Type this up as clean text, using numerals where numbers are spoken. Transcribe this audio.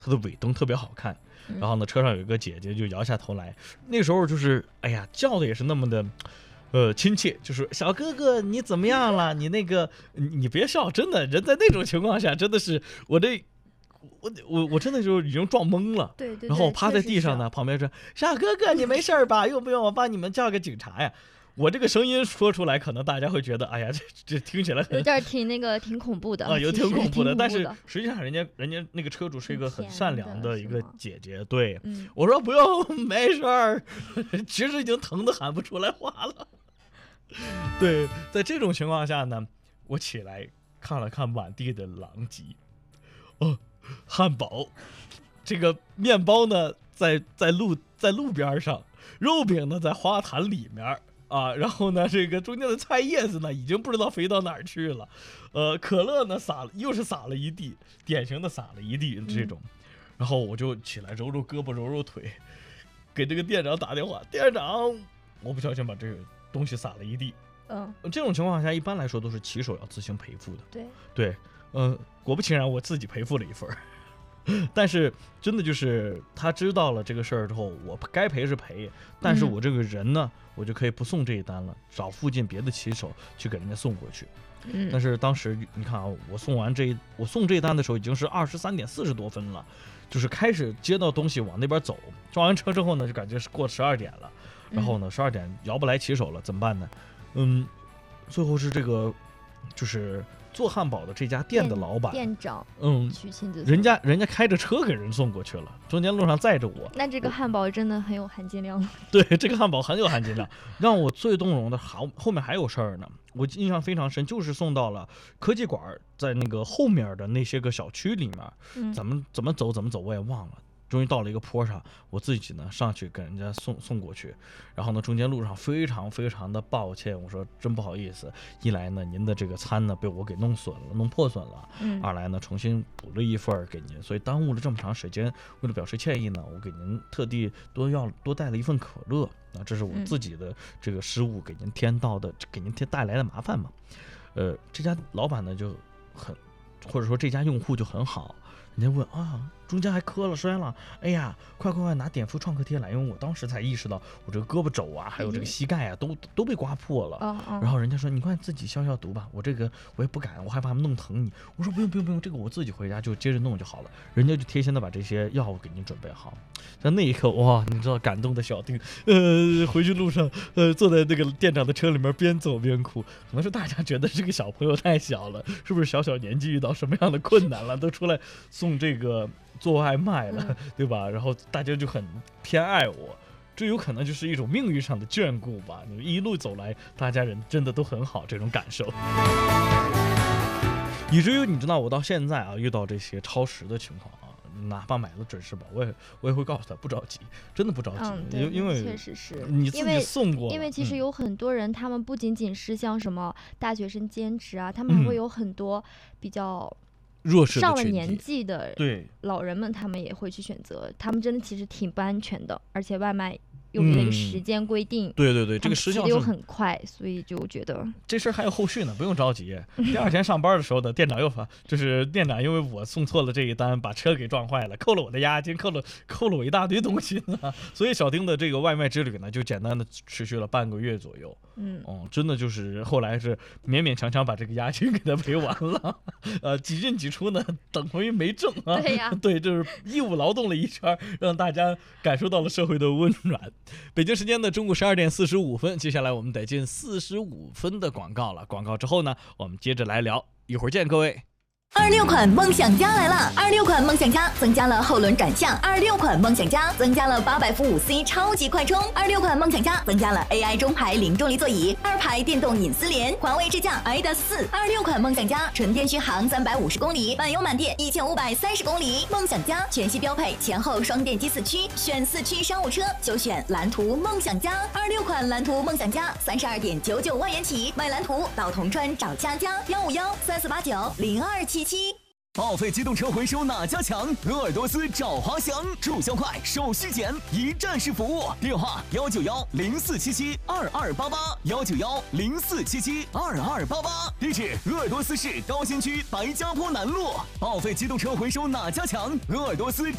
它的尾灯特别好看。然后呢，车上有一个姐姐就摇下头来，那时候就是哎呀叫的也是那么的亲切，就是小哥哥你怎么样了？你那个你别笑，真的人在那种情况下真的是我真的就已经撞懵了。 对， 然后我趴在地上呢，旁边说小哥哥你没事吧？用不用我帮你们叫个警察呀？我这个声音说出来，可能大家会觉得，哎呀，这听起来有点挺恐怖的啊，有挺恐怖的。但是实际上，人家那个车主是一个很善良的一个姐姐。对，我说不用，没事儿，其实已经疼得喊不出来话了。对，在这种情况下呢，我起来看了看满地的狼藉，汉堡，这个面包呢在路边上，肉饼呢在花坛里面。然后呢，这个中间的菜叶子呢，已经不知道飞到哪儿去了，可乐呢又是撒了一地，典型的撒了一地这种，然后我就起来揉揉胳膊揉揉腿，给这个店长打电话，店长，我不小心把这个东西撒了一地。这种情况下一般来说都是骑手要自行赔付的。对，果不其然，我自己赔付了一份。但是真的就是他知道了这个事儿之后，我该赔是赔，但是我这个人呢，我就可以不送这一单了，找附近别的骑手去给人家送过去。但是当时你看啊，我送这一单的时候已经是23点40多分了，就是开始接到东西往那边走，装完车之后呢，就感觉是过12点了，然后呢12点摇不来骑手了，怎么办呢？最后是这个就是做汉堡的这家店的老板店长，去亲自人家开着车给人送过去了，中间路上载着我。 那这个汉堡真的很有含金量。 对，这个汉堡很有含金量。让我最动容的后面还有事儿呢，我印象非常深，就是送到了科技馆，在那个后面的那些个小区里面，怎么走我也忘了。终于到了一个坡上，我自己呢上去给人家送过去，然后呢中间路上非常非常的抱歉，我说真不好意思，一来呢您的这个餐呢被我给弄破损了，二来呢重新补了一份给您，所以耽误了这么长时间，为了表示歉意呢，我给您特地多带了一份可乐，这是我自己的这个失误给您给您带来的麻烦嘛。这家老板呢就或者说这家用户就很好，人家问中间还磕了摔了，哎呀，快拿碘伏创可贴来，因为我当时才意识到我这个胳膊肘啊，还有这个膝盖啊，都被刮破了。然后人家说你快自己消毒吧，我也不敢，我害怕他们弄疼你。我说不用，这个我自己回家就接着弄就好了。人家就贴心的把这些药物给您准备好。在那一刻，哇，你知道感动的小丁，回去路上，坐在那个店长的车里面边走边哭。可能是大家觉得这个小朋友太小了，是不是小年纪遇到什么样的困难了，都出来送这个做外卖了，对吧？然后大家就很偏爱我，这有可能就是一种命运上的眷顾吧。你一路走来，大家人真的都很好，这种感受。以至于你知道，我到现在啊，遇到这些超时的情况啊，哪怕买了准时保，我也会告诉他不着急，真的不着急，因为确实是你自己送过， 因为其实有很多人，他们不仅仅是像什么大学生兼职啊，他们还会有很多比较弱势的上了年纪的对老人们，他们也会去选择，他们真的其实挺不安全的，而且外卖有那个时间规定， 对，这个时效又很快，所以就觉得这事儿还有后续呢，不用着急。第二天上班的时候呢，店长又就是店长因为我送错了这一单，把车给撞坏了，扣了我的押金，扣了我一大堆东西呢，所以小丁的这个外卖之旅呢，就简单的持续了半个月左右。真的就是后来是勉勉强强把这个押金给他赔完了，几进几出呢，等于没挣啊。 对呀， 对，就是义务劳动了一圈，让大家感受到了社会的温暖。北京时间的中午12点45分，接下来我们得进45分的广告了。广告之后呢，我们接着来聊，一会儿见，各位。 26款梦想家来了！26款梦想家增加了后轮转向，26款梦想家增加了800伏5C 超级快充，26款梦想家增加了 AI 中排零重力座椅，2排电动隐私联，环卫智驾 ADAS 4，26款梦想家纯电续航350公里，满油满电1530公里。梦想家全系标配前后双电机4驱，选4驱商务车就选蓝图梦想家。26款蓝图梦想家32.99万元起，买蓝图到铜川找佳佳15134890277。 报废机动车回收哪家强？鄂尔多斯找华翔，注销快，手续简，一站式服务。电话19104772288，19104772288。地址鄂尔多斯市高新区白家坡南路。报废机动车回收哪家强？鄂尔多斯